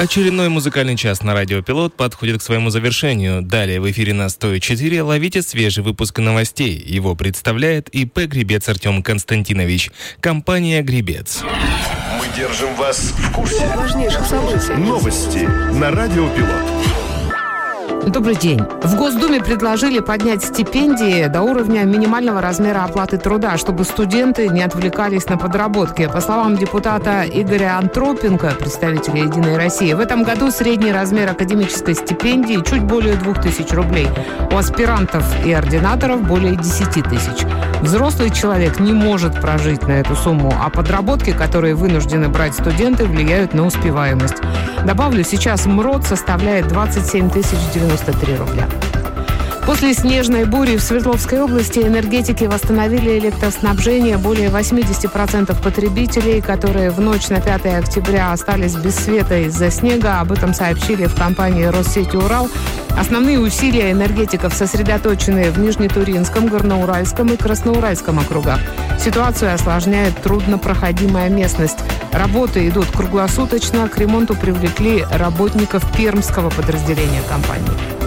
Очередной музыкальный час на радио «Пилот» подходит к своему завершению. Далее в эфире на 104 ловите свежий выпуск новостей. Его представляет ИП «Гребец» Артем Константинович. Компания «Гребец». Мы держим вас в курсе важнейших событий. Новости на радио «Пилот». Добрый день. В Госдуме предложили поднять стипендии до уровня минимального размера оплаты труда, чтобы студенты не отвлекались на подработки. По словам депутата Игоря Антропенко, представителя «Единой России», в этом году средний размер академической стипендии чуть более 2000 рублей. У аспирантов и ординаторов более 10 тысяч. Взрослый человек не может прожить на эту сумму, а подработки, которые вынуждены брать студенты, влияют на успеваемость. Добавлю, сейчас МРОТ составляет 27 093 рубля. После снежной бури в Свердловской области энергетики восстановили электроснабжение более 80% потребителей, которые в ночь на 5 октября остались без света из-за снега. Об этом сообщили в компании «Россети Урал». Основные усилия энергетиков сосредоточены в Нижнетуринском, Горноуральском и Красноуральском округах. Ситуацию осложняет труднопроходимая местность. Работы идут круглосуточно. К ремонту привлекли работников пермского подразделения компании.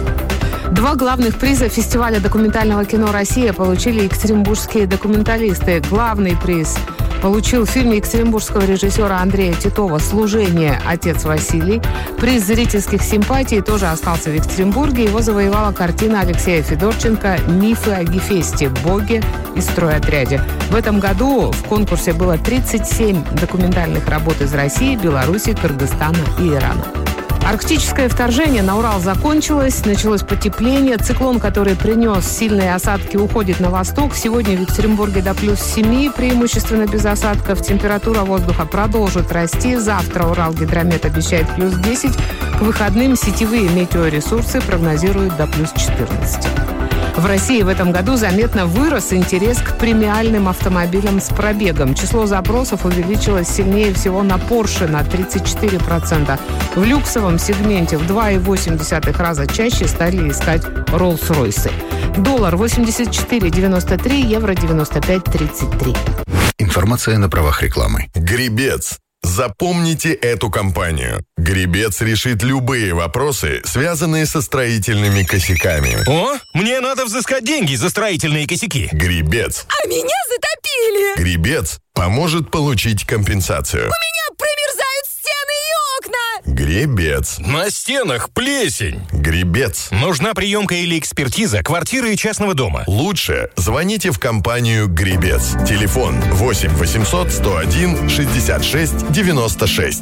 2 главных приза фестиваля документального кино «Россия» получили екатеринбургские документалисты. Главный приз получил фильм екатеринбургского режиссера Андрея Титова «Служение. Отец Василий». Приз зрительских симпатий тоже остался в Екатеринбурге. Его завоевала картина Алексея Федорченко «Мифы о Гефесте, Боге и стройотряде». В этом году в конкурсе было 37 документальных работ из России, Беларуси, Кыргызстана и Ирана. Арктическое вторжение на Урал закончилось, началось потепление. Циклон, который принес сильные осадки, уходит на восток. Сегодня в Екатеринбурге до +7, преимущественно без осадков. Температура воздуха продолжит расти. Завтра Уралгидромет обещает +10. К выходным сетевые метеоресурсы прогнозируют до +14. В России в этом году заметно вырос интерес к премиальным автомобилям с пробегом. Число запросов увеличилось сильнее всего на Porsche на 34%. В люксовом сегменте в 2,8 раза чаще стали искать Rolls-Royce. Доллар 84,93, евро 95,33. Информация на правах рекламы. «Гребец». Запомните эту компанию. «Гребец» решит любые вопросы, связанные со строительными косяками. О, мне надо взыскать деньги за строительные косяки. «Гребец». А меня затопили. «Гребец» поможет получить компенсацию. У меня промерзают стены и окна. «Гребец». На стенах плесень. «Гребец». Нужна приемка или экспертиза квартиры и частного дома. Лучше звоните в компанию «Гребец». Телефон 8 800 101 66 96.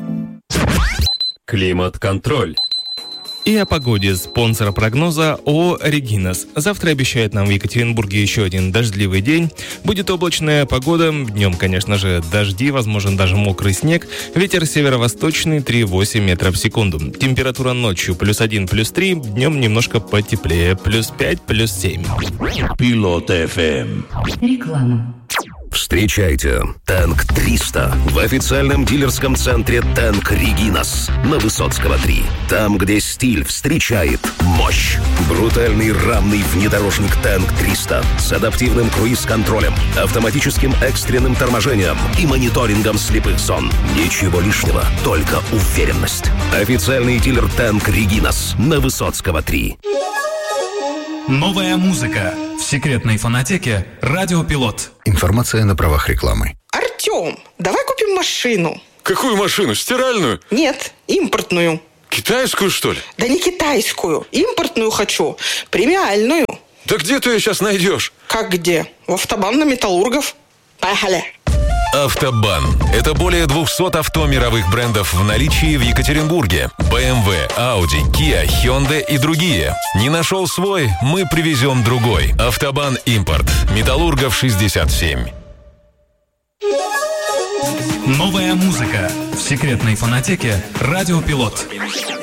Климат-контроль. И о погоде. Спонсор прогноза ООО «Регинас». Завтра обещает нам в Екатеринбурге еще один дождливый день. Будет облачная погода. Днем, конечно же, дожди, возможен даже мокрый снег. Ветер северо-восточный 3,8 метров в секунду. Температура ночью +1, +3. Днем немножко потеплее. +5, +7. Пилот FM. Реклама. Встречайте «Танк 300» в официальном дилерском центре «Танк Регинас» на Высоцкого 3. Там, где стиль встречает мощь. Брутальный рамный внедорожник «Танк 300» с адаптивным круиз-контролем, автоматическим экстренным торможением и мониторингом слепых зон. Ничего лишнего, только уверенность. Официальный дилер «Танк Регинас» на Высоцкого 3. Новая музыка в секретной фонотеке «Радио Пилот». Информация на правах рекламы. Артем, давай купим машину. Какую машину? Стиральную? Нет, импортную. Китайскую, что ли? Да не китайскую. Импортную хочу. Премиальную. Да где ты ее сейчас найдешь? Как где? В автобан на Металлургов. Поехали. Автобан. Это более 200 авто мировых брендов в наличии в Екатеринбурге. BMW, Audi, Kia, Hyundai и другие. Не нашел свой? Мы привезем другой. Автобан Импорт. Металлургов 67. Новая музыка в секретной фонотеке «Радио Пилот».